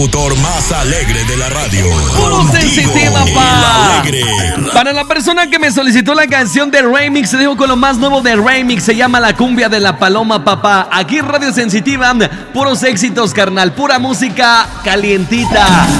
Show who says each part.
Speaker 1: Autor más alegre de la radio.
Speaker 2: Puro sensitiva, pa. Para la persona que me solicitó la canción de Remix, se dejo con lo más nuevo de Remix. Se llama La Cumbia de la Paloma, papá. Aquí Radio Sensitiva, puros éxitos, carnal. Pura música calientita.